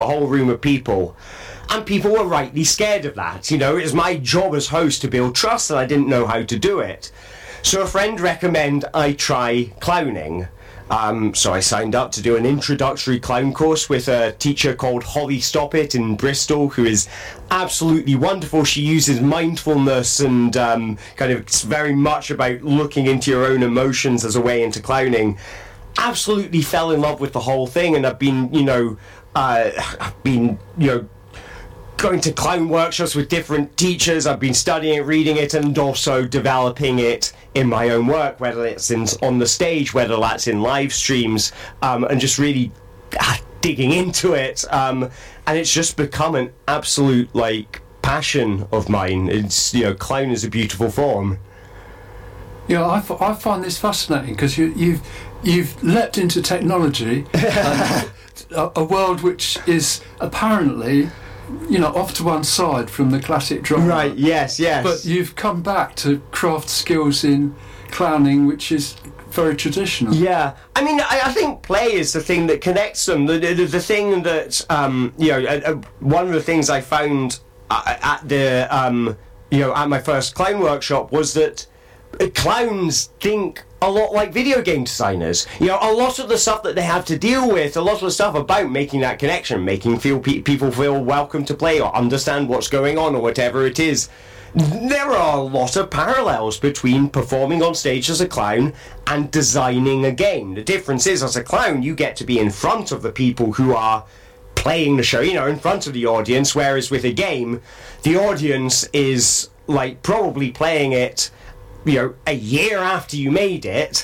a whole room of people. And people were rightly scared of that. You know, it was my job as host to build trust, and I didn't know how to do it. So a friend recommended I try clowning. So I signed up to do an introductory clown course with a teacher called Holly Stoppett in Bristol, who is absolutely wonderful. She uses mindfulness and kind of it's very much about looking into your own emotions as a way into clowning. Absolutely fell in love with the whole thing, and I've been, going to clown workshops with different teachers. I've been studying it, reading it, and also developing it in my own work, whether it's on the stage, whether that's in live streams, and just really digging into it. And it's just become an absolute passion of mine. It's clown is a beautiful form. Yeah, I find this fascinating because you've leapt into technology, a world which is apparently off to one side from the classic drama. Right, yes. But you've come back to craft skills in clowning, which is very traditional. Yeah. I mean, I think play is the thing that connects them. The thing that, one of the things I found at my first clown workshop was that clowns think a lot like video game designers. A lot of the stuff that they have to deal with, a lot of the stuff about making that connection, making people feel welcome to play or understand what's going on or whatever it is. There are a lot of parallels between performing on stage as a clown and designing a game. The difference is, as a clown, you get to be in front of the people who are playing the show, in front of the audience, whereas with a game, the audience is probably playing it a year after you made it,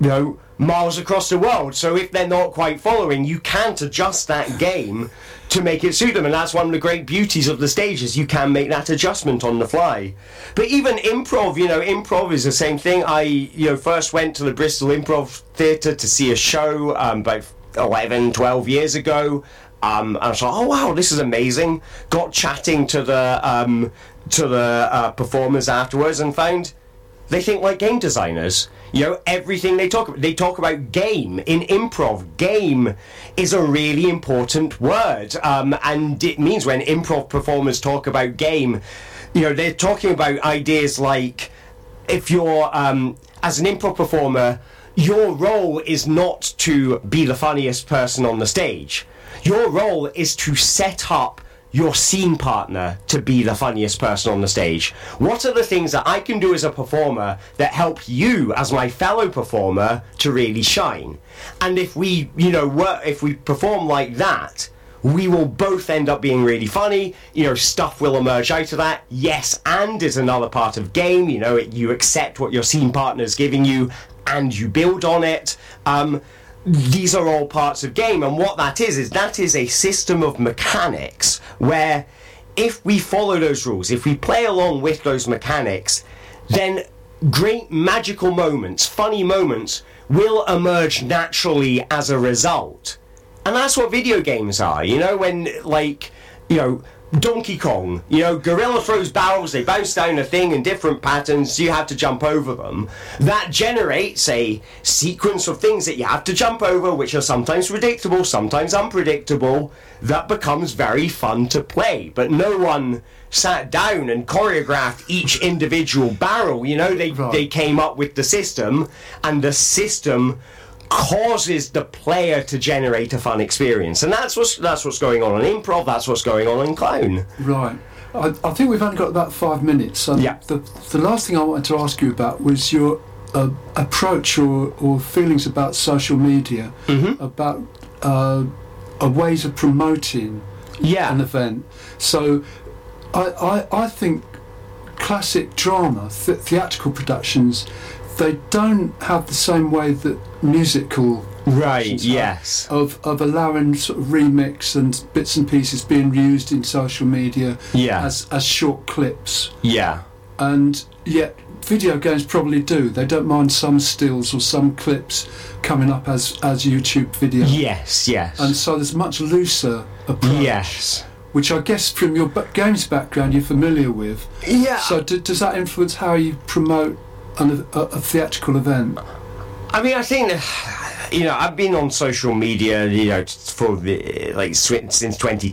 miles across the world. So if they're not quite following, you can't adjust that game to make it suit them. And that's one of the great beauties of the stage, is you can make that adjustment on the fly. But even improv, improv is the same thing. I, first went to the Bristol Improv Theatre to see a show about 11, 12 years ago. And I was like, oh wow, this is amazing. Got chatting to the performers afterwards and found they think like game designers. Everything they talk about game. In improv, game is a really important word. And it means when improv performers talk about game, they're talking about ideas like, if you're, as an improv performer, your role is not to be the funniest person on the stage. Your role is to set up your scene partner to be the funniest person on the stage. What are the things that I can do as a performer that help you as my fellow performer to really shine? And if we, if we perform like that, we will both end up being really funny. Stuff will emerge out of that. Yes, and is another part of game. You accept what your scene partner's giving you and you build on it. These are all parts of game, and what that is a system of mechanics where if we follow those rules, if we play along with those mechanics, then great magical moments, funny moments will emerge naturally as a result. And that's what video games are, when Donkey Kong, gorilla throws barrels, they bounce down a thing in different patterns, you have to jump over them. That generates a sequence of things that you have to jump over, which are sometimes predictable, sometimes unpredictable, that becomes very fun to play. But no one sat down and choreographed each individual barrel, they came up with the system, and the system causes the player to generate a fun experience, and that's what's going on in improv. That's what's going on in clown. Right. I think we've only got about 5 minutes. So yeah. The last thing I wanted to ask you about was your approach or feelings about social media, about ways of promoting an event. So I think classic drama, theatrical productions, they don't have the same way that musical yes of allowing sort of remix and bits and pieces being used in social media as short clips. And yet video games probably do. They don't mind some stills or some clips coming up as YouTube videos. Yes. And so there's a much looser approach. Yes. Which I guess from your games background you're familiar with. Yeah. So does that influence how you promote a theatrical event? I mean, I think I've been on social media, for since